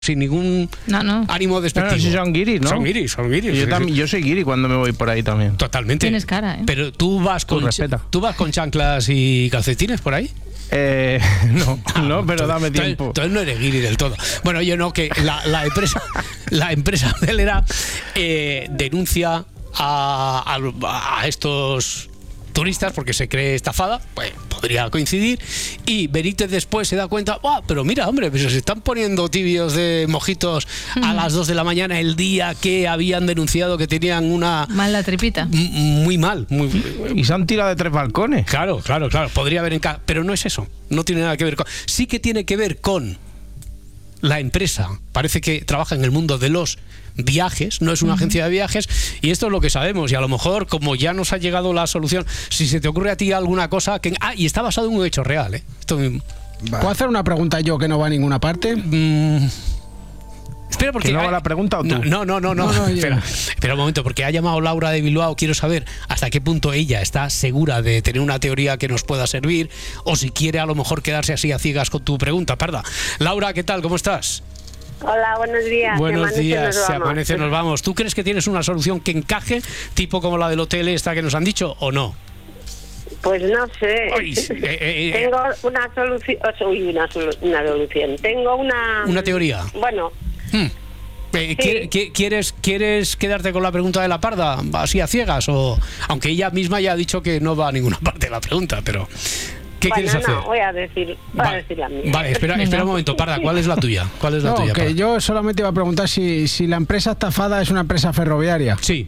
sin ningún ánimo despectivo. No, si son guiris, ¿no? Son guiris. Yo soy guiri cuando me voy por ahí también. Totalmente. Tienes cara, ¿eh? Pero ¿tú vas con chanclas y calcetines por ahí? No, pero dame tiempo. Entonces no eres guiri del todo. Bueno, yo no, que la empresa hotelera denuncia a estos turistas porque se cree estafada, pues podría coincidir, y Benítez después se da cuenta, pero mira, hombre, pues se están poniendo tibios de mojitos a las 2 de la mañana el día que habían denunciado que tenían una... Mal la tripita. Muy mal. Y se han tirado de 3 balcones. Claro. Podría haber pero no es eso. No tiene nada que ver con... Sí que tiene que ver con la empresa. Parece que trabaja en el mundo de los viajes, no es una agencia de viajes, y esto es lo que sabemos, y a lo mejor, como ya nos ha llegado la solución, si se te ocurre a ti alguna cosa que... y está basado en un hecho real, ¿eh? ¿Puedo hacer una pregunta yo que no va a ninguna parte? Espera, porque... ¿Que no va la pregunta o tú? No, espera un momento, porque ha llamado Laura de Bilbao. Quiero saber hasta qué punto ella está segura de tener una teoría que nos pueda servir, o si quiere a lo mejor quedarse así a ciegas con tu pregunta. Parda. Laura, ¿qué tal? ¿Cómo estás? Hola, buenos días. Buenos días, se amanece, nos vamos. ¿Tú crees que tienes una solución que encaje, tipo como la del hotel esta que nos han dicho, o no? Pues no sé. Tengo una solución. Una solución. Tengo una teoría. Bueno. Sí. ¿Quieres quedarte con la pregunta de la Parda, así a ciegas? O aunque ella misma ya ha dicho que no va a ninguna parte de la pregunta, pero... ¿Qué quieres hacer? Voy a decir la mía. Vale, espera un momento, Parda, ¿cuál es la tuya? Que Parda? yo solamente iba a preguntar si la empresa estafada es una empresa ferroviaria. Sí.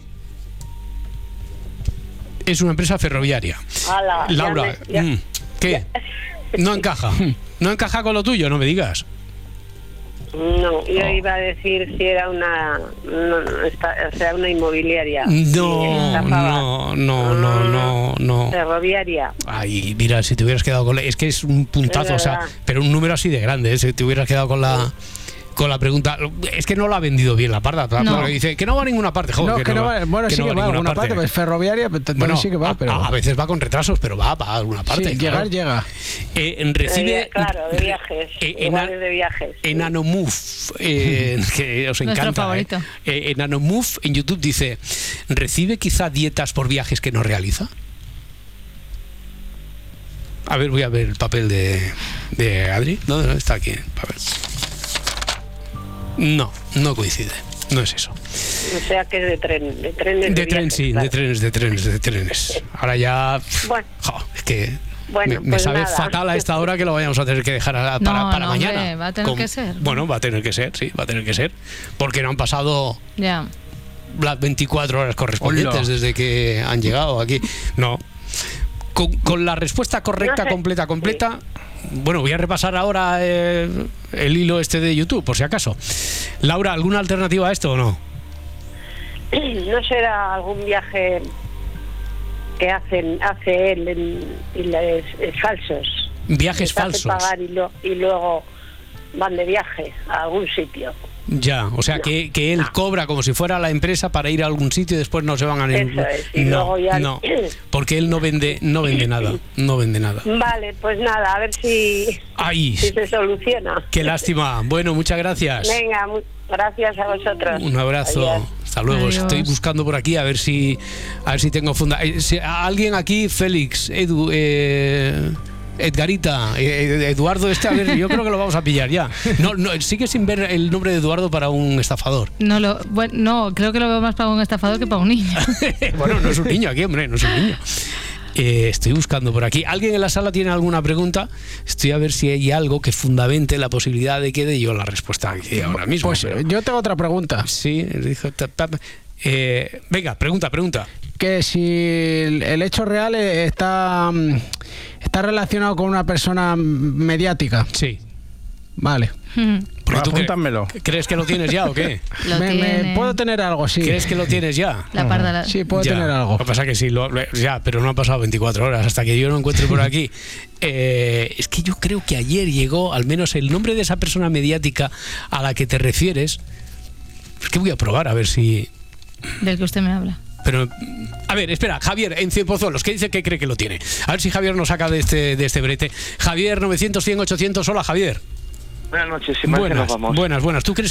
Es una empresa ferroviaria. Laura, ¿qué? No encaja. ¿No encaja con lo tuyo? No me digas. No, yo iba a decir si era una inmobiliaria. No. Ferroviaria. Ay, mira, si te hubieras quedado con... Es que es un puntazo, pero un número así de grande, si te hubieras quedado con la pregunta. Es que no lo ha vendido bien la Parda, porque dice que no va a ninguna parte. Joder, sí que va a alguna parte, pues ferroviaria, pero sí que va. Pero... A veces va con retrasos, pero va a alguna parte. Sí, claro. llega. Recibe... de viajes. De viajes. Enanomove, que os encanta. Enanomove en YouTube dice, ¿recibe quizá dietas por viajes que no realiza? A ver, voy a ver el papel de Adri. ¿Dónde está aquí? A ver. No coincide, no es eso. O sea que es de trenes. De trenes. Ahora ya... Bueno. Es que... Bueno, me sabe fatal a esta hora que lo vayamos a tener que dejar para mañana. Hombre, va a tener que ser. Bueno, va a tener que ser, porque no han pasado las 24 horas correspondientes desde que han llegado aquí. No. Con la respuesta correcta, completa. Bueno, voy a repasar ahora el hilo este de YouTube, por si acaso. Laura, ¿alguna alternativa a esto o no? ¿No será algún viaje que hace él es falsos? Viajes falsos. Pagar y luego van de viaje a algún sitio. Ya, o sea, que él cobra como si fuera la empresa para ir a algún sitio y después no se van a ningún... Eso es, y luego ya... No, porque él no vende nada. Vale, pues nada, a ver si se soluciona. Qué lástima. Bueno, muchas gracias. Venga, gracias a vosotros. Un abrazo. Adiós. Hasta luego. Adiós. Estoy buscando por aquí a ver si tengo funda. Alguien aquí, Félix, Edu, Edgarita, Eduardo, a ver, yo creo que lo vamos a pillar ya. No, sigue sin ver el nombre de Eduardo para un estafador. No, creo que lo veo más para un estafador que para un niño. Bueno, no es un niño aquí, hombre, no es un niño. Estoy buscando por aquí. ¿Alguien en la sala tiene alguna pregunta? Estoy a ver si hay algo que fundamente la posibilidad de que dé yo la respuesta aquí ahora mismo. Pues yo tengo otra pregunta. Sí, venga, pregunta. Que si el hecho real está relacionado con una persona mediática. Sí. Vale. Porque tú apúntamelo. ¿Crees que lo tienes ya o qué? Puedo tener algo, sí. ¿Crees que lo tienes ya? La Parda. Sí, puedo tener algo. Lo que pasa es que sí, pero no han pasado 24 horas hasta que yo lo encuentre por aquí. Es que yo creo que ayer llegó, al menos el nombre de esa persona mediática a la que te refieres. Es que voy a probar a ver si... Del que usted me habla. Pero, a ver, espera, Javier, en Cienpozuelos, que dice que cree que lo tiene. A ver si Javier nos saca de este brete. Javier, 900, 100, 800, hola Javier. Buenas noches, sin más que nos vamos. Buenas. ¿Tú crees